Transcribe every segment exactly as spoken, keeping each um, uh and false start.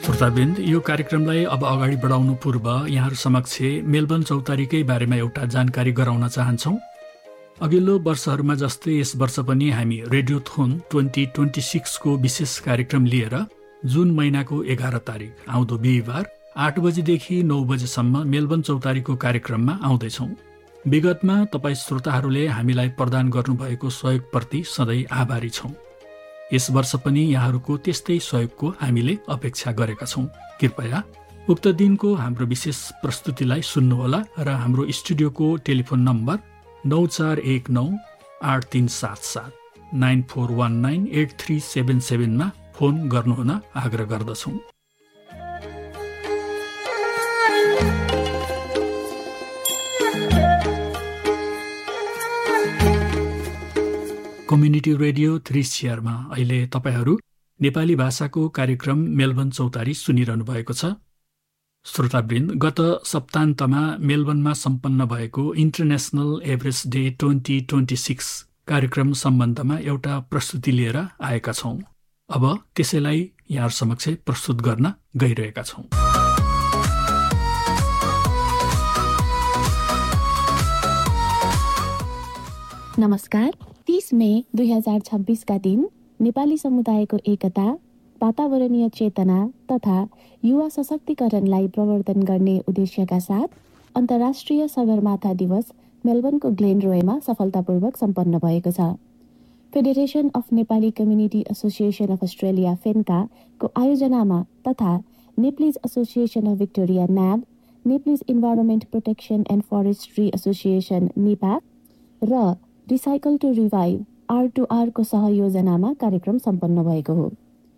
श्रोतावृन्द, यो कार्यक्रमलाई अब अगाडि बढाउनु पूर्व यहाँहरू समक्ष मेलबर्न चौतारीकै बारेमा एउटा जानकारी गराउन चाहन्छौँ। अघिल्लो वर्षहरूमा जस्तै यस वर्ष पनि हामी रेडियोथोन ट्वेन्टी ट्वेन्टी सिक्सको विशेष कार्यक्रम लिएर जुन महिनाको एघार तारिक आउँदो बिहिबार आठ बजीदेखि नौ बजेसम्म मेलबर्न चौतारीको कार्यक्रममा आउँदैछौँ। विगतमा तपाईँ श्रोताहरूले हामीलाई प्रदान गर्नुभएको सहयोगप्रति सधैँ आभारी छौँ। यस वर्ष पनि यहाँहरूको त्यस्तै सहयोगको हामीले अपेक्षा गरेका छौँ। कृपया उक्त दिनको हाम्रो विशेष प्रस्तुतिलाई सुन्नुहोला र हाम्रो स्टुडियोको टेलिफोन नम्बर नौ चार एक नौ आठ तीन सात सात nine four one nine at three seven सेभेनमा phone गर्नुहुन आग्रह गर्दछौँ। कम्युनिटी रेडियो थ्री सिआरमा अहिले तपाईँहरू नेपाली भाषाको कार्यक्रम मेलबर्न चौतारी सुनिरहनु भएको छ। श्रोतावृन्द, गत सप्ताहन्तमा मेलबर्नमा सम्पन्न भएको international Everest day twenty twenty six कार्यक्रम सम्बन्धमा एउटा प्रस्तुति लिएर आएका छौँ। अब त्यसैलाई यहाँ समक्ष प्रस्तुत गर्न गइरहेका छौँ। नमस्कार। तीस मई दुई हजार छब्बीसका दिन नेपाली समुदायको एकता, वातावरणीय चेतना तथा युवा सशक्तिकरणलाई प्रवर्धन गर्ने उद्देश्यका साथ अन्तर्राष्ट्रिय सगरमाथा दिवस मेलबर्नको ग्लेन रोयमा सफलतापूर्वक सम्पन्न भएको छ। Federation of Nepali community association of Australia फेन्का को आयोजनामा तथा Nepalese association of Victoria न्याब, Nepalese environment protection and forestry association Nipah र recycle to revive are to are को सहयोजनामा कार्यक्रम सम्पन्न भएको हो।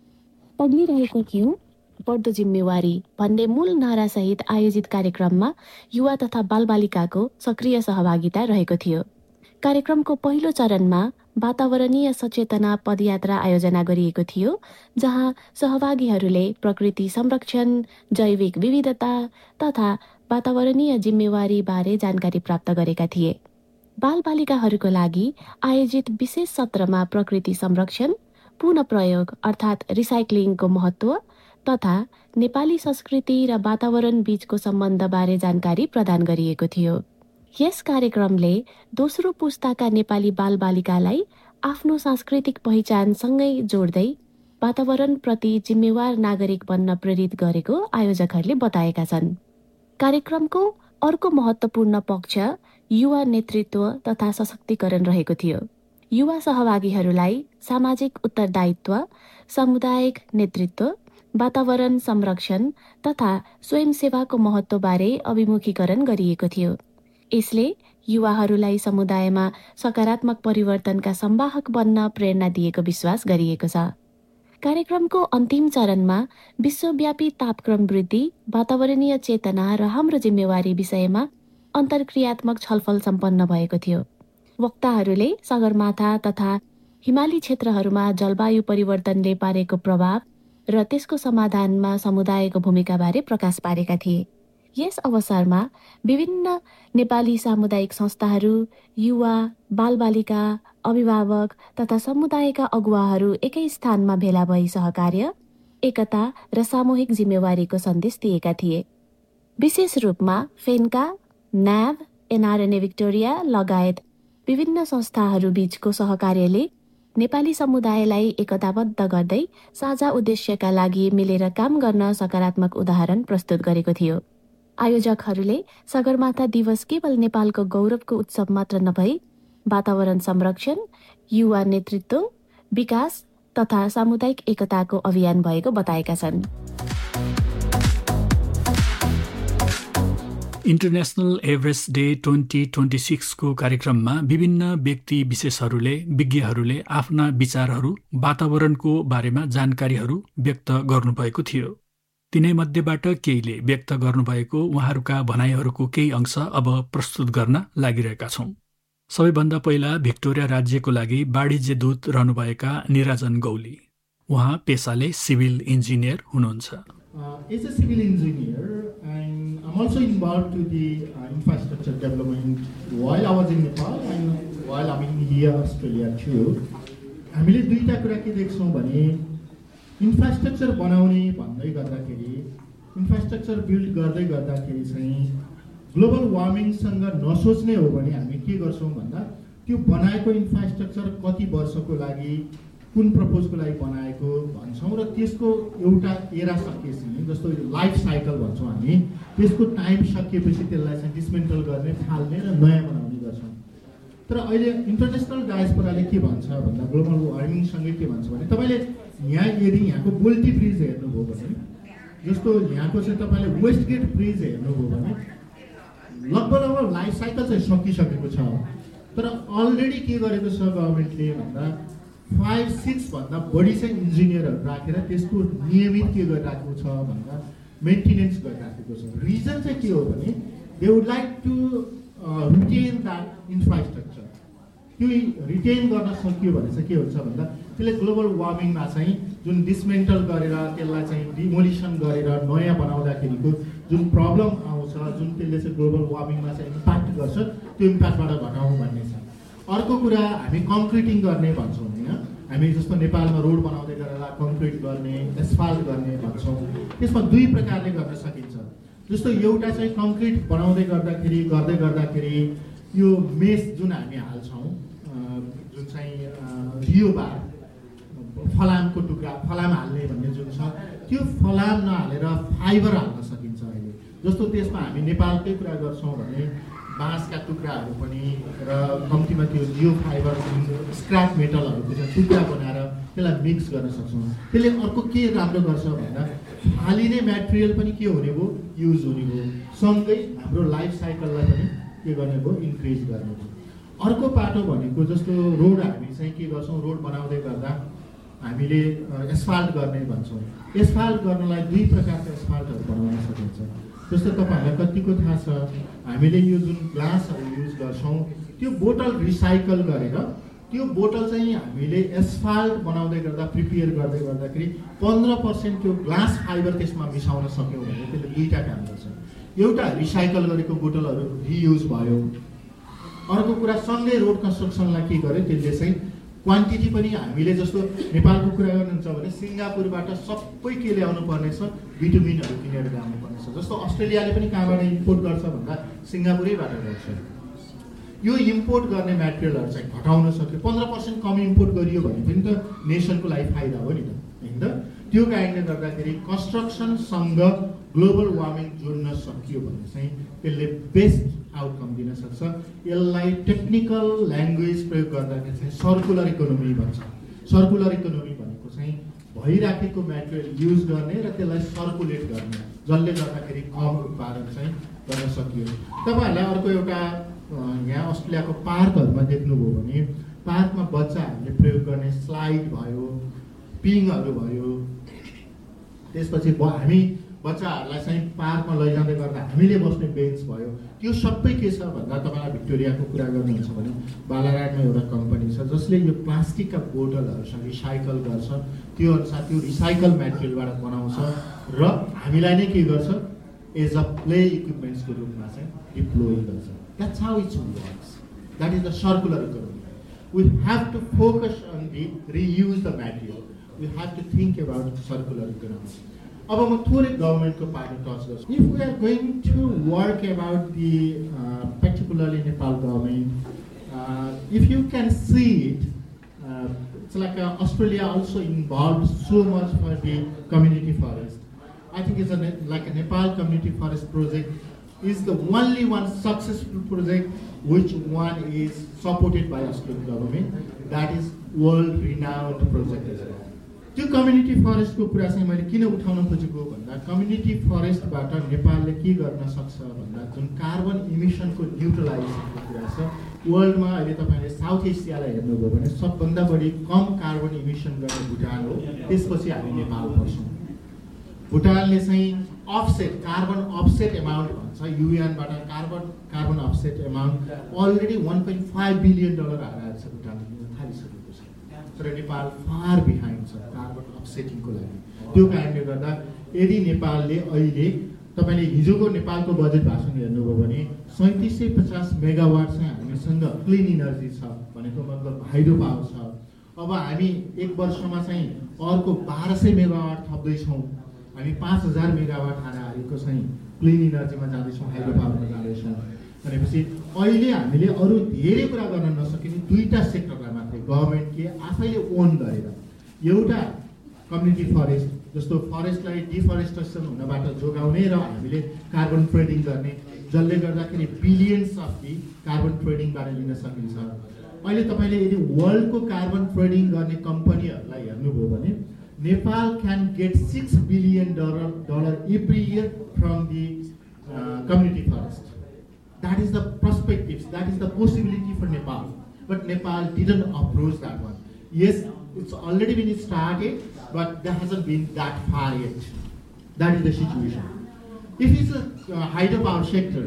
पग्लिरहेको क्यू बढ्दो जिम्मेवारी भन्ने मूल नारासहित आयोजित कार्यक्रममा युवा तथा बालबालिकाको सक्रिय सहभागिता रहेको थियो। कार्यक्रमको पहिलो चरणमा वातावरणीय सचेतना पदयात्रा आयोजना गरिएको थियो, जहाँ सहभागीहरूले प्रकृति संरक्षण, जैविक विविधता तथा वातावरणीय जिम्मेवारी बारे जानकारी प्राप्त गरेका थिए। बालबालिकाहरूको लागि आयोजित विशेष सत्रमा प्रकृति संरक्षण, पुनः प्रयोग अर्थात् रिसाइक्लिङको महत्त्व तथा नेपाली संस्कृति र वातावरण बीचको सम्बन्धबारे जानकारी प्रदान गरिएको थियो। यस कार्यक्रमले दोस्रो पुस्ताका नेपाली बालबालिकालाई आफ्नो सांस्कृतिक पहिचानसँगै जोड्दै वातावरणप्रति जिम्मेवार नागरिक बन्न प्रेरित गरेको आयोजकहरूले बताएका छन्। कार्यक्रमको अर्को महत्त्वपूर्ण पक्ष युवा नेतृत्व तथा सशक्तिकरण रहेको थियो। युवा सहभागीहरूलाई सामाजिक उत्तरदायित्व, सामुदायिक नेतृत्व, वातावरण संरक्षण तथा स्वयंसेवाको महत्त्वबारे अभिमुखीकरण गरिएको थियो। यसले युवाहरूलाई समुदायमा सकारात्मक परिवर्तनका संवाहक बन्न प्रेरणा दिएको विश्वास गरिएको छ। कार्यक्रमको अन्तिम चरणमा विश्वव्यापी तापक्रम वृद्धि, वातावरणीय चेतना र हाम्रो जिम्मेवारी विषयमा अन्तर्क्रियात्मक छलफल सम्पन्न भएको थियो। वक्ताहरूले सगरमाथा तथा हिमाली क्षेत्रहरूमा जलवायु परिवर्तनले पारेको प्रभाव र त्यसको समाधानमा समुदायको भूमिकाबारे प्रकाश पारेका थिए। यस अवसरमा विभिन्न नेपाली सामुदायिक संस्थाहरू, युवा, बालबालिका, अभिभावक तथा समुदायका अगुवाहरू एकै स्थानमा भेला भई सहकार्य, एकता र सामूहिक जिम्मेवारीको सन्देश दिएका थिए। विशेष रूपमा फेन्का, न्याब, एनआरएनए भिक्टोरिया लगायत विभिन्न संस्थाहरू बीचको सहकार्यले नेपाली समुदायलाई एकताबद्ध गर्दै साझा उद्देश्यका लागि मिलेर काम गर्न सकारात्मक उदाहरण प्रस्तुत गरेको थियो। आयोजकहरूले सगरमाथा दिवस केवल नेपालको गौरवको उत्सव मात्र नभई वातावरण संरक्षण, युवा नेतृत्व, विकास तथा सामुदायिक एकताको अभियान भएको बताएका छन्। International Everest day twenty twenty सिक्सको कार्यक्रममा विभिन्न व्यक्ति विशेषहरूले, विज्ञहरूले आफ्ना विचारहरू वातावरणको बारेमा जानकारीहरू व्यक्त गर्नुभएको थियो। तिनैमध्येबाट केहीले व्यक्त गर्नुभएको उहाँहरूका भनाइहरूको केही अंश अब प्रस्तुत गर्न लागिरहेका छौँ। सबैभन्दा पहिला भिक्टोरिया राज्यको लागि वाणिज्य दूत रहनुभएका निराजन गौली। उहाँ पेसाले सिभिल इन्जिनियर हुनुहुन्छ। Uh, as a civil engineer, I'm, I'm also involved to the uh, infrastructure development while I was in Nepal and while I'm in here, Australia too. हामीले दुईटा कुरा के देख्छौँ भने इन्फ्रास्ट्रक्चर बनाउने भन्दै गर्दाखेरि इन्फ्रास्ट्रक्चर बिल्ड गर्दै गर्दाखेरि चाहिँ ग्लोबल वार्मिङसँग नसोच्ने हो भने हामी के गर्छौँ भन्दा त्यो बनाएको इन्फ्रास्ट्रक्चर कति वर्षको लागि कुन प्रपोजको लागि बनाएको भन्छौँ र त्यसको एउटा एरा सकिएपछि जस्तो लाइफ साइकल भन्छौँ हामी त्यसको टाइम सकिएपछि त्यसलाई चाहिँ डिसमेन्टल गर्ने फाल्ने र नयाँ बनाउने गर्छौँ। तर अहिले इन्टरनेसनल डायस्पोराले के भन्छ भन्दा ग्लोबल वार्मिङसँगै के भन्छ भने तपाईँले यहाँ यदि यहाँको बोल्टी ब्रिज हेर्नुभयो भने जस्तो यहाँको चाहिँ तपाईँले वेस्ट गेट ब्रिज हेर्नुभयो भने लगभग लगभग लाइफ साइकल चाहिँ सकिसकेको छ। तर अलरेडी के गरेको छ गभर्मेन्टले भन्दा फाइभ सिक्स भन्दा बढी चाहिँ इन्जिनियरहरू राखेर त्यसको नियमित के गरिराखेको छ भन्दा मेन्टेनेन्स गरिराखेको छ। रिजन चाहिँ के हो भने they would like to retain that infrastructure. त्यो रिटेन गर्न सकियो भने चाहिँ के हुन्छ भन्दा त्यसले ग्लोबल वार्मिङमा चाहिँ जुन डिसमेन्टल गरेर त्यसलाई चाहिँ डिमोलिसन गरेर नयाँ बनाउँदाखेरिको जुन प्रब्लम आउँछ जुन त्यसले चाहिँ ग्लोबल वार्मिङमा चाहिँ इम्प्याक्ट गर्छ त्यो इम्प्याक्टबाट घटाउँ भन्ने छ। अर्को कुरा हामी कङ्क्रिटिङ गर्ने भन्छौँ होइन, हामी जस्तो नेपालमा रोड बनाउँदै गरेर कङ्क्रिट गर्ने एस्फाल्ट गर्ने भन्छौँ। त्यसमा दुई प्रकारले गर्न सकिन्छ। जस्तो एउटा चाहिँ कङ्क्रिट बनाउँदै गर्दाखेरि गर्दै गर्दाखेरि यो मेस जुन हामी हाल्छौँ जुन चाहिँ रियो बार फलामको टुक्रा फलाम हाल्ने भन्ने जुन छ त्यो फलाम नहालेर फाइबर हाल्न सकिन्छ अहिले। जस्तो त्यसमा हामी नेपालकै कुरा गर्छौँ भने बाँसका टुक्राहरू पनि र कम्तीमा त्यो जियो फाइबर स्क्रैप मेटलहरूको चाहिँ टुक्रा बनाएर त्यसलाई मिक्स गर्न सक्छौँ। त्यसले अर्को के राम्रो गर्छ भन्दा फालिने म्याटेरियल पनि के हुने भयो युज हुने भयो, सँगै हाम्रो लाइफ साइकललाई पनि के गर्ने भयो इन्क्रिज गर्ने भयो। अर्को पाटो भनेको जस्तो रोड हामी चाहिँ के गर्छौँ रोड बनाउँदै गर्दा हामीले एस्फाल्ट गर्ने भन्छौँ। एस्फाल्ट गर्नलाई दुई प्रकारका एस्फाल्टहरू बनाउन सकिन्छ। जस्तो तपाईँहरूलाई कतिको थाहा छ हामीले यो जुन ग्लासहरू युज गर्छौँ त्यो बोतल रिसाइकल गरेर त्यो बोतल चाहिँ हामीले एस्फाल्ट बनाउँदै गर्दा प्रिपेयर गर्दै गर्दाखेरि पन्ध्र पर्सेन्ट त्यो ग्लास फाइबर त्यसमा मिसाउन सक्यौँ भने त्यसले दुईवटा काम गर्छ। एउटा रिसाइकल गरेको बोतलहरू रियुज भयो, अर्को कुरा सँगै रोड कन्स्ट्रक्सनलाई के गर्यो त्यसले चाहिँ क्वान्टिटी पनि हामीले जस्तो नेपालको कुरा गर्नुहुन्छ भने सिङ्गापुरबाट सबै के ल्याउनु पर्नेछ भिटामिनहरू किनेर ल्याउनु पर्नेछ। जस्तो अस्ट्रेलियाले पनि कहाँबाट इम्पोर्ट गर्छ भन्दा सिङ्गापुरैबाट गर्छ। यो इम्पोर्ट गर्ने म्याटेरियलहरू चाहिँ घटाउन सक्यो, पन्ध्र पर्सेन्ट कम इम्पोर्ट गरियो भने पनि त नेसनको लागि फाइदा हो नि त होइन त। त्यो कारणले गर्दाखेरि कन्स्ट्रक्सनसँग ग्लोबल वार्मिङ जोड्न सकियो भने चाहिँ त्यसले बेस्ट आउटकम दिन सक्छ। यसलाई टेक्निकल ल्याङ्ग्वेज प्रयोग गर्दाखेरि चाहिँ सर्कुलर इकोनोमी भन्छ। सर्कुलर इकोनोमी भनेको चाहिँ भइराखेको म्याटेरियल युज गर्ने र त्यसलाई सर्कुलेट गर्ने, जसले गर्दाखेरि कम उत्पादन चाहिँ गर्न सकियो। तपाईँहरूलाई अर्को एउटा यहाँ अस्ट्रेलियाको पार्कहरूमा देख्नुभयो भने पार्कमा बच्चाहरूले प्रयोग गर्ने स्लाइड भयो, पिङहरू भयो, त्यसपछि हामी बच्चाहरूलाई चाहिँ पार्कमा लैजाँदै गर्दा हामीले बस्ने बेन्च भयो, त्यो सबै के छ भन्दा तपाईँलाई भिक्टोरियाको कुरा गर्नुहुन्छ भने बालाघाटमा एउटा कम्पनी छ जसले यो प्लास्टिकका बोतलहरूसँग रिसाइकल गर्छ, त्यो अनुसार त्यो रिसाइकल म्याटेरियलबाट बनाउँछ र हामीलाई नै के गर्छ एज अ प्ले इक्विपमेन्ट्सको रूपमा चाहिँ डिप्लोय गर्छ। That's how it works. That is the circular economy. We have to focus on the reuse the material. We have to think about circular economy. अब म थोरै गभर्मेन्टको पार्ट टच गर्छु। If we are going to work about the particularly Nepal government, if you can see it, it's like Australia also involve so much for the community forest. I think it's a, like a Nepal community forest project is the only one successful project which one is supported by Australian government. That is world renowned project as well. त्यो community फरेस्टको कुरा चाहिँ मैले किन उठाउन खोजेको भन्दा community फरेस्टबाट नेपालले के गर्न सक्छ भन्दा जुन कार्बन इमिसनको न्युट्रलाइजेसनको कुरा छ वर्ल्डमा अहिले तपाईँले साउथ एसियालाई हेर्नुभयो भने सबभन्दा बढी कम कार्बन इमिसन गर्ने भुटान हो, त्यसपछि हामी नेपाल पर्छौँ। भुटानले चाहिँ अफसेट कार्बन अफसेट एमाउन्ट भन्छ युएनबाट carbon carbon offset amount already one point five billion dollar हालेको छ भुटानले दिन थालिसकेको छ। तर नेपाल फार बिहाइन्ड छ कार्बन अफसेटिङको लागि। त्यो कारणले गर्दा यदि नेपालले अहिले तपाईँले हिजोको नेपालको बजेट भाषण हेर्नुभयो भने सैँतिस सय पचास मेगावाट चाहिँ हामीसँग क्लिन इनर्जी छ भनेको मतलब हाइड्रो पावर छ, अब हामी एक वर्षमा चाहिँ अर्को बाह्र सय मेगावाट थप्दैछौँ, हामी पाँच हजार मेगावाट हाराहारीको चाहिँ क्लिन इनर्जीमा जाँदैछौँ, हाइड्रो पावरमा जाँदैछौँ भनेपछि अहिले हामीले अरू धेरै कुरा गर्न नसकिने दुईवटा सेक्टरलाई मात्रै गभर्मेन्टले आफैले ओन गरेर, एउटा कम्युनिटी फरेस्ट जस्तो फरेस्टलाई डिफरेस्टेसन हुनबाट जोगाउने र हामीले कार्बन ट्रेडिङ गर्ने, जसले गर्दाखेरि बिलियन्स अफ दि कार्बन ट्रेडिङबाट लिन सकिन्छ। अहिले तपाईँले यदि वर्ल्डको कार्बन ट्रेडिङ गर्ने कम्पनीहरूलाई हेर्नुभयो भने Nepal can get six billion dollar dollar every year from the community forest. That is the perspectives, that is the possibility for Nepal, but Nepal didn't approach that one. Yes, it's already been started, but there hasn't been that far yet. That is the situation. If it's a uh, hydropower sector,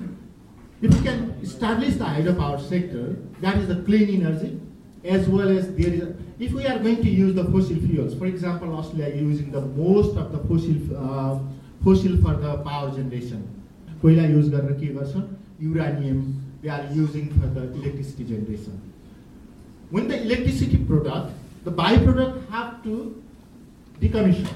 if we can establish the hydropower sector, that is the clean energy, as well as there is, a, if we are going to use the fossil fuels, for example, Australia using the most of the fossil uh, fossil for the power generation. Koila use garna ke garcha, uranium they are using for the electricity generation. When the electricity product, the byproduct have to decommission.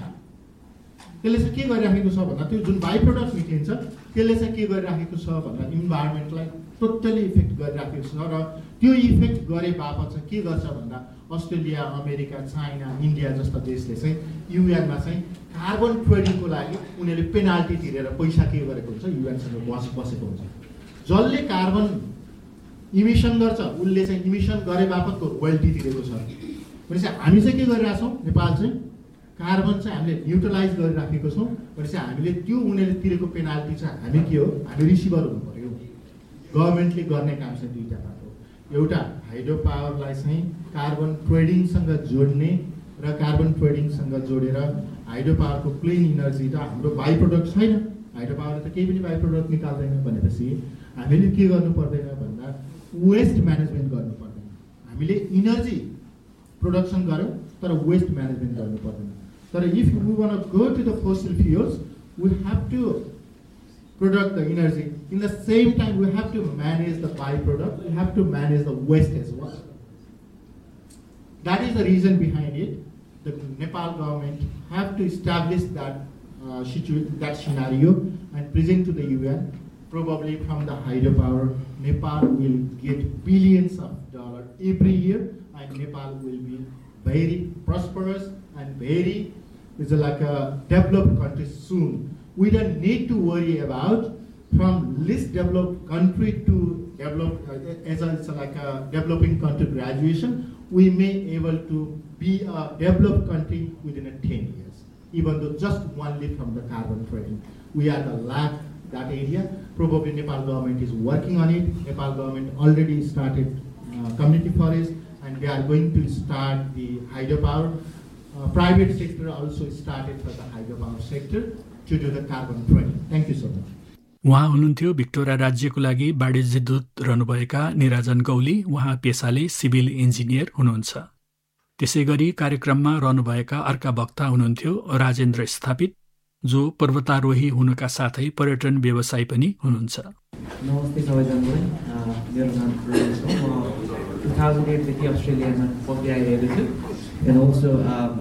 त्यसले चाहिँ के गरिराखेको छ भन्दा त्यो जुन by-product निक्लिन्छ त्यसले चाहिँ के गरिराखेको छ भन्दा इन्भाइरोमेन्टलाई टोटली इफेक्ट गरिराखेको छ र त्यो इफेक्ट गरे बापत चाहिँ के गर्छ भन्दा अस्ट्रेलिया, अमेरिका, चाइना, इन्डिया जस्ता देशले चाहिँ युएनमा चाहिँ कार्बन ट्रेडिङको लागि उनीहरूले पेनाल्टी तिरेर पैसा के गरेको हुन्छ, युएनसँग बस बसेको हुन्छ। जसले कार्बन इमिसन गर्छ उसले चाहिँ इमिसन गरे बापतको रोयल्टी तिरेको छ। भनेपछि हामी चाहिँ के गरिरहेछौँ, नेपाल चाहिँ कार्बन चाहिँ हामीले न्युट्रलाइज गरिराखेको छौँ। भनेपछि हामीले त्यो उनीहरूले तिरेको पेनाल्टी चाहिँ हामी के हो, हामी रिसिभर हुनु पर्यो। गभर्मेन्टले गर्ने काम चाहिँ दुईवटा बाटो, एउटा हाइड्रो पावरलाई चाहिँ कार्बन ट्रेडिङसँग जोड्ने र कार्बन ट्रेडिङसँग जोडेर हाइड्रो पावरको क्लिन इनर्जी र हाम्रो बाई प्रोडक्ट छैन, हाइड्रो पावरले त केही पनि बाई प्रोडक्ट निकाल्दैन भनेपछि हामीले के गर्नु पर्दैन भन्दा वेस्ट म्यानेजमेन्ट गर्नु पर्दैन। हामीले इनर्जी प्रोडक्सन गऱ्यौँ तर वेस्ट म्यानेजमेन्ट गर्नु पर्दैन। तर if we want to go to the fossil fuels we have to product the energy. In the same time, we have to manage the byproduct. We have to manage the waste as well. That is the reason behind it. The Nepal government have to establish that uh, situation, that scenario, and present to the U N. Probably from the hydropower, Nepal will get billions of dollars every year, and Nepal will be very prosperous and very, it's like a developed country soon. We don't need to worry about from least developed country to develop uh, as a, it's like a developing country graduation. We may able to be a developed country within a ten years, even though just only from the carbon trading. We are the lack that area. Probably Nepal government is working on it. Nepal government already started uh, community forest, and they are going to start the hydropower. Uh, private sector also started for the hydropower sector to do the carbon trading. Thank you so much. उहाँ हुनुहुन्थ्यो Victoria राज्यको लागि वाणिज्य दूत रहनुभएका निराजन गौली। उहाँ पेसाले civil engineer हुनुहुन्छ। त्यसै गरी कार्यक्रममा रहनुभएका अर्का वक्ता हुनुहुन्थ्यो राजेन्द्र स्थापित, जो पर्वतारोही हुनुका साथै पर्यटन व्यवसायी पनि हुनुहुन्छ। नमस्ते सबैजनालाई, मेरो नाम राजेश हो। म टु थाउजन्ड एट देखि अस्ट्रेलियामा पढ्दै आइरहेको छु। एन्ड अल्सो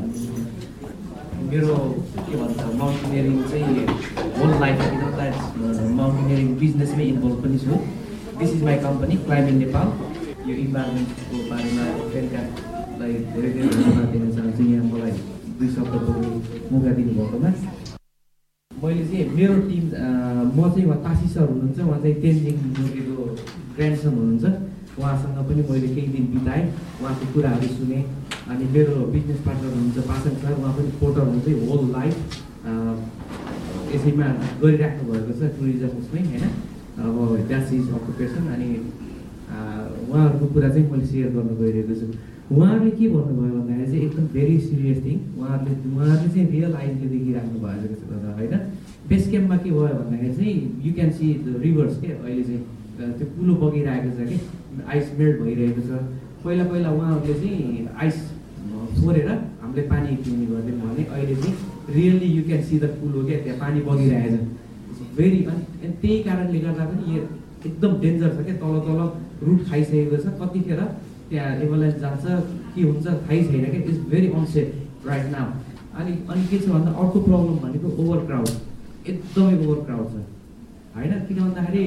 मेरो के भन्छ माउन्टेनियरिङ चाहिँ होल लाइफ किन द्याट माउन्टेनियरिङ बिजनेसमै इन्भल्भ पनि छु। This is my company climbing Nepal. यो इन्भाइरोमेन्टको बारेमा फेरिकालाई धेरै धेरै धन्यवाद दिन चाहन्छु यहाँ मलाई दुई शब्दको मौका दिनुभएकोमा। मैले चाहिँ मेरो टिम म चाहिँ उहाँ तासी सर हुनुहुन्छ, उहाँ चाहिँ तेन्जिङ नोर्गेको ग्रान्डसन हुनुहुन्छ। उहाँसँग पनि मैले केही दिन बिताएँ, उहाँको कुराहरू सुने। अनि मेरो बिजनेस पार्टनर हुनुहुन्छ पासन सर, उहाँ पनि पोर्टर हुनुहुन्छ। होल लाइफ यसैमा गरिराख्नु भएको छ, टुरिज्म उसमै होइन। अब द्याट्स इज अकुपेसन। अनि उहाँहरूको कुरा चाहिँ मैले सेयर गर्नु गइरहेको छु। उहाँहरूले के भन्नुभयो भन्दाखेरि चाहिँ एकदम भेरी सिरियस थिङ। उहाँहरूले उहाँहरूले चाहिँ रियल आइजले देखिराख्नु भएको छ होइन। बेस क्याम्पमा के भयो भन्दाखेरि चाहिँ you can see the reverse के अहिले चाहिँ त्यो कुलो बगिरहेको छ कि आइस मेल्ट भइरहेको छ। पहिला पहिला उहाँहरूले चाहिँ आइस फोरेर हामीले पानी पिउने गर्थ्यौँ भने अहिले चाहिँ really you can see the कुलो क्या, त्यहाँ पानी बगिरहेको छ भेरी। अनि त्यही कारणले गर्दा पनि यो एकदम डेन्जर छ क्या, तल तल रुट खाइसकेको छ। कतिखेर त्यहाँ एभलाइज जान्छ के हुन्छ थाहै छैन क्या, it's very unsafe right now. अनि अनि के छ भन्दा अर्को प्रब्लम भनेको ओभर क्राउड, एकदमै ओभर क्राउड छ होइन। किन भन्दाखेरि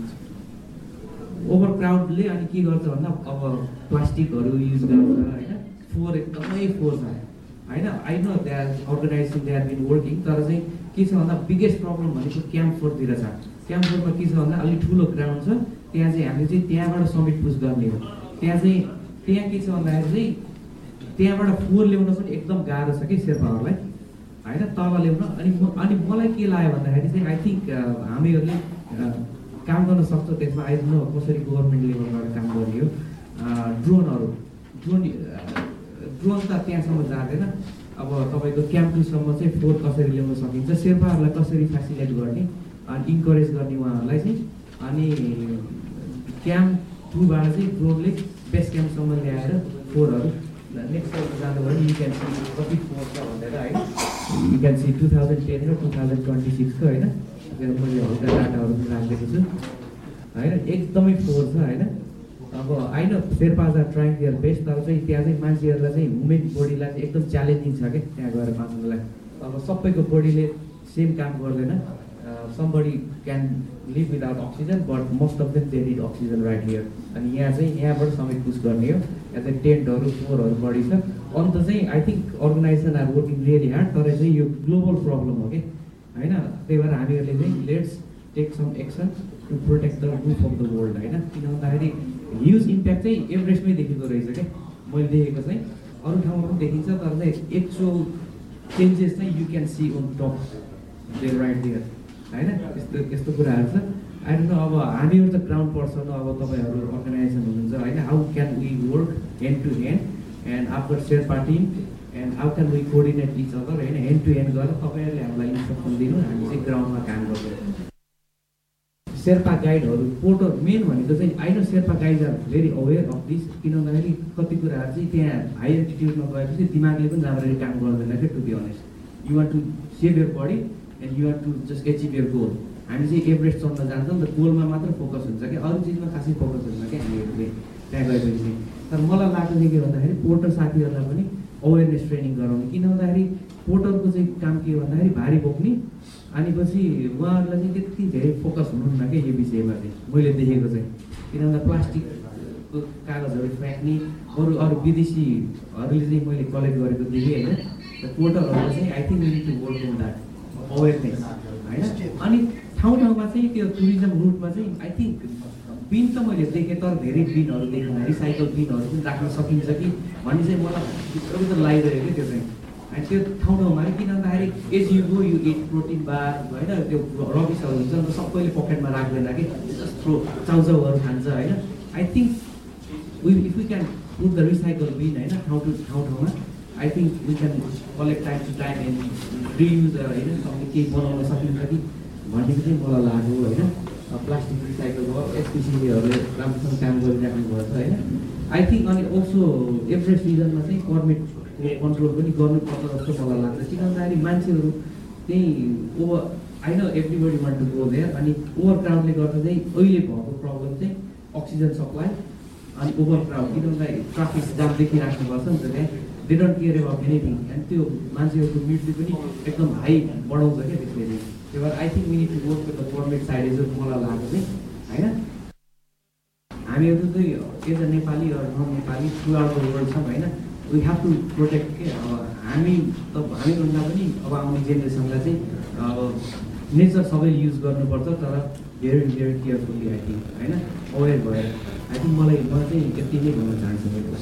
ओभर क्राउडले अनि के गर्छ भन्दा अब प्लास्टिकहरू युज गर्छ होइन, फोहोर एकदमै फोहोर छ होइन। I know they are organising, they are been working, तर चाहिँ के छ भन्दा बिगेस्ट प्रब्लम भनेको क्याम्प फोरतिर छ। क्याम्प फोरमा के छ भन्दा अलिक ठुलो ग्राउन्ड छ, त्यहाँ चाहिँ हामीले चाहिँ त्यहाँबाट समिट पुस गर्ने हो। त्यहाँ चाहिँ त्यहाँ के छ भन्दाखेरि चाहिँ त्यहाँबाट फोहोर ल्याउन पनि एकदम गाह्रो छ कि शेर्पाहरूलाई होइन, तल ल्याउन। अनि अनि मलाई के लाग्यो भन्दाखेरि चाहिँ आई थिङ्क हामीहरूले काम गर्न सक्छ त्यसमा। आई नो कसरी गभर्मेन्ट लेभलबाट काम गर्ने हो। ड्रोनहरू ड्रोन ड्रोन त त्यहाँसम्म जाँदैन। अब तपाईँको क्याम्प टूसम्म चाहिँ फोहोर कसरी ल्याउन सकिन्छ, शेर्पाहरूलाई कसरी फेसिलिटेट गर्ने अनि इन्करेज गर्ने उहाँहरूलाई चाहिँ। अनि क्याम्प टूबाट चाहिँ ड्रोनले बेस क्याम्पसम्म ल्याएर फोहोरहरू नेक्स्ट सालमा जानुभयो भने यु क्यान सी कति फोहोर छ भनेर होइन। You can C two thousand ten र टु थाउजन्ड ट्वेन्टी सिक्सको होइन, मैले हल्का डाटाहरू पनि राखेको छु होइन, एकदमै फोहोर छ होइन। अब आइन शेर्पाज आर ट्राइङ देयर बेस्ट, तर चाहिँ त्यहाँ चाहिँ मान्छेहरूलाई चाहिँ ह्युमेन बोडीलाई चाहिँ एकदम च्यालेन्जिङ छ क्या त्यहाँ गएर बाँच्नुलाई। अब सबैको बोडीले सेम काम गर्दैन। Somebody can leave without oxygen, but most of them they need oxygen right here. अनि यहाँ चाहिँ यहाँबाट समेत पुस गर्ने हो। यहाँ चाहिँ टेन्टहरू फोहोरहरू बढी छ। अन्त चाहिँ I think organisation are working really hard, तर चाहिँ यो ग्लोबल प्रब्लम हो कि होइन। त्यही भएर हामीहरूले चाहिँ let's take some action to protect the roof of the world होइन। किन भन्दाखेरि ह्युज इम्प्याक्ट चाहिँ एभरेस्टमै देखिँदो रहेछ क्या, मैले देखेको चाहिँ। अरू ठाउँमा पनि देखिन्छ, तर चाहिँ एक्चुअल चेन्जेस चाहिँ you can C on top there right there होइन। यस्तो यस्तो कुराहरू छ। आई डोन्ट नो अब हामीहरू त ग्राउन्ड पर्सन हो, अब तपाईँहरू अर्गनाइजेसन हुनुहुन्छ होइन। How can we work hand to hand and after Sherpa team and how can we coordinate each other होइन, ह्यान्ड टु ह्यान्ड गरेर तपाईँहरूले हामीलाई इन्स्ट्रक्सन दिनु, हामी चाहिँ ग्राउन्डमा काम गर्छौँ। शेर्पा गाइडहरू पोर्टर मेन भनेको चाहिँ I know Sherpa guide are very aware of this. किन भन्दाखेरि कति कुराहरू चाहिँ त्यहाँ हाई एल्टिट्युडमा गएपछि दिमागले पनि राम्ररी काम गर्दैन क्या, to be honest. You want to save your body and you want to just achieve your goal. हामी चाहिँ एभरेस्ट चढ्न जान्छौँ नि त, गोलमा मात्र फोकस हुन्छ क्या, अरू चिजमा खासै फोकस हुन्छ क्या हामीहरूले त्यहाँ गएपछि चाहिँ। तर मलाई लाग्छ चाहिँ के भन्दाखेरि पोर्टर साथीहरूलाई पनि अवेरनेस ट्रेनिङ गराउने। किन भन्दाखेरि पोर्टरको चाहिँ काम के भन्दाखेरि भारी बोक्ने, अनि पछि उहाँहरूलाई चाहिँ त्यति धेरै फोकस हुनुहुन्न क्या यो विषयमा चाहिँ मैले देखेको चाहिँ। किन भन्दा प्लास्टिकको कागजहरू फ्याँक्ने अरू अरू विदेशीहरूले चाहिँ मैले कलेक्ट गरेको देखेँ होइन। पोर्टरहरू चाहिँ I think we need to work on that awareness होइन। अनि ठाउँ ठाउँमा चाहिँ त्यो टुरिज्म रुटमा चाहिँ आई थिङ्क बिन त मैले देखेँ, तर धेरै बिनहरू देखेँ, रिसाइकल बिनहरू पनि राख्न सकिन्छ कि भन्ने चाहिँ मलाई भित्रभित्र लागिरहेको क्या त्यो चाहिँ। अनि त्यो ठाउँ ठाउँमा किन भन्दाखेरि as you go you it protein बार होइन, त्यो रबिसहरू हुन्छ नि त सबैले पकेटमा राख्दैन कि, जस्तो चाउचाउहरू खान्छ होइन। I think we if you can put the recycle bin होइन ठाउँ टु ठाउँ ठाउँमा, I think we can collect time to time and reuse होइन सबले केही बनाउन सकिन्छ कि भन्ने चाहिँ मलाई लाग्यो होइन। प्लास्टिक रिसाइकल भयो, एसपिसिसीहरूले राम्रोसँग काम गरिराख्नु भएको छ होइन। आई थिङ्क अनि अल्सो एभरेस्ट रिजनमा चाहिँ पर्मिट कन्ट्रोल पनि गर्नुपर्छ जस्तो मलाई लाग्छ। किन भन्दाखेरि मान्छेहरू त्यही over I know everybody want to go there, अनि ओभर क्राउडले गर्दा चाहिँ अहिले भएको प्रब्लम चाहिँ अक्सिजन सप्लाई अनि ओभर क्राउड। किन भन्दाखेरि ट्राफिक जाम देखिराख्नुपर्छ नि त त्यहाँ, they don't care about anything. अनि त्यो मान्छेहरूको मृत्यु पनि एकदम हाई बढाउँछ क्या त्यसले चाहिँ। त्यही भएर I think we need to work with the government side as मलाई लाग्छ चाहिँ होइन। हामीहरू चाहिँ एज अ नेपाली अरू non Nepali through out the world छौँ होइन। वी हेभ टु प्रोटेक्ट के अब हामी त हामीभन्दा पनि अब आउने जेनेरेसनलाई चाहिँ अब नेचर सबैले युज गर्नुपर्छ, तर very very carefully I think होइन, अवेर भएर। आई थिङ्क मलाई म चाहिँ यति नै भन्न चाहन्छु मेरो।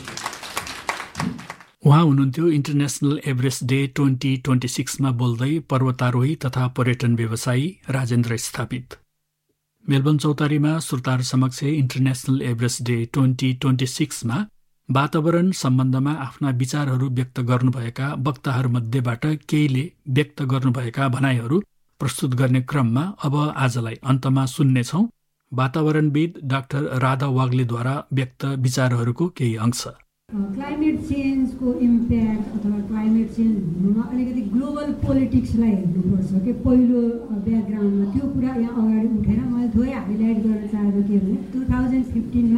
उहाँ हुनुहुन्थ्यो international Everest day twenty twenty सिक्समा बोल्दै पर्वतारोही तथा पर्यटन व्यवसायी राजेन्द्र स्थापित। मेलबर्न चौतारीमा श्रोताहरू समक्ष international Everest day twenty twenty सिक्समा वातावरण सम्बन्धमा आफ्ना विचारहरू व्यक्त गर्नुभएका वक्ताहरूमध्येबाट केहीले व्यक्त गर्नुभएका भनाइहरू प्रस्तुत गर्ने क्रममा अब आजलाई अन्तमा सुन्नेछौँ वातावरणविद डाक्टर राधा वाग्लेद्वारा व्यक्त विचारहरूको केही अंश। क्लाइमेट चेन्जको इम्प्याक्ट अथवा क्लाइमेट चेन्ज हुनुमा अलिकति ग्लोबल पोलिटिक्सलाई हेर्नुपर्छ कि पहिलो ब्याकग्राउन्डमा त्यो कुरा यहाँ अगाडि उठेर मैले थोरै हाइलाइट गर्न चाहेको के भने टु थाउजन्ड फिफ्टिनमा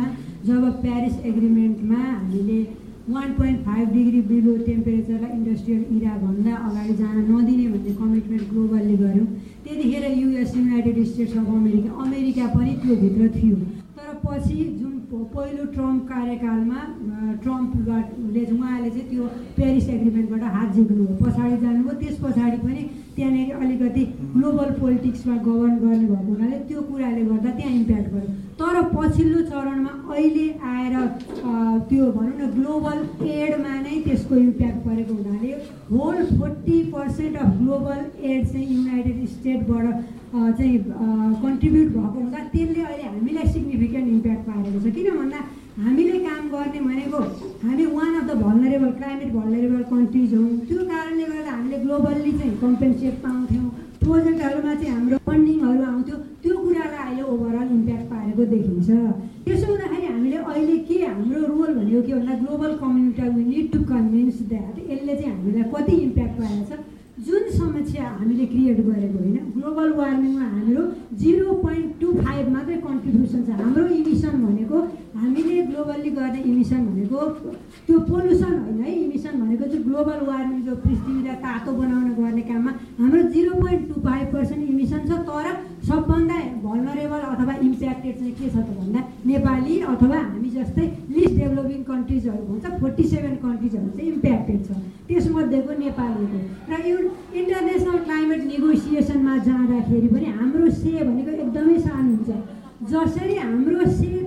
जब प्यारिस एग्रिमेन्टमा हामीले one point five degree below टेम्परेचरलाई industrial इराभन्दा अगाडि जान नदिने भन्ने कमिटमेन्ट ग्लोबलले गऱ्यौँ। त्यतिखेर US United states of America America पनि त्यो भित्र थियो। तर पछि जुन पहिलो ट्रम्प कार्यकालमा ट्रम्पले उहाँले चाहिँ त्यो प्यारिस एग्रिमेन्टबाट हात झिक्नु हो, पछाडि जानुभयो। त्यस पछाडि पनि त्यहाँनिर अलिकति ग्लोबल पोलिटिक्समा गभर्न गर्ने भएको हुनाले त्यो कुराले गर्दा त्यहाँ इम्प्याक्ट गर्यो। तर पछिल्लो चरणमा अहिले आएर त्यो भनौँ न ग्लोबल एडमा नै त्यसको इम्प्याक्ट परेको हुनाले whole forty percent of global add चाहिँ युनाइटेड स्टेटबाट चाहिँ कन्ट्रिब्युट भएको हुँदा त्यसले अहिले हामीलाई सिग्निफिकेन्ट इम्प्याक्ट पारेको छ। किन भन्दा हामीले काम गर्ने भनेको हामी one of the vulnerable climate vulnerable countries हौँ। त्यो कारणले गर्दा हामीले ग्लोबल्ली चाहिँ कम्पेन्सेट पाउँथ्यौँ, प्रोजेक्टहरूमा चाहिँ हाम्रो फन्डिङहरू आउँथ्यो। त्यो कुरालाई अहिले ओभरअल इम्प्याक्ट पारेको देखिन्छ। त्यसो हुँदाखेरि हामीले अहिले के हाम्रो रोल भनेको के भन्दा global community we need to convince that यसले चाहिँ हामीलाई कति इम्प्याक्ट पारेको छ। जुन समस्या हामीले क्रिएट गरेको होइन, ग्लोबल वार्मिङमा हाम्रो जिरो पोइन्ट टू फाइभ मात्रै कन्ट्रिब्युसन छ। हाम्रो इमिसन भनेको हामीले ग्लोबल्ली गर्ने इमिसन भनेको त्यो पोल्युसन होइन है, इमिसन भनेको चाहिँ ग्लोबल वार्मिङ जो पृथ्वीलाई तातो बनाउन गर्ने काममा हाम्रो zero point two five percent emission छ। तर सबभन्दा भल्नरेबल अथवा इम्प्याक्टेड चाहिँ के छ त भन्दा नेपाली अथवा हामी जस्तै लिस्ट डेभलपिङ कन्ट्रिजहरू भन्छ फोर्टी सेभेन कन्ट्रिजहरू चाहिँ इम्प्याक्टेड छ, त्यसमध्येको नेपालीको। र यो इन्टरनेसनल क्लाइमेट नेगोसिएसनमा जाँदाखेरि पनि हाम्रो से भनेको एकदमै सानो हुन्छ। जसरी हाम्रो से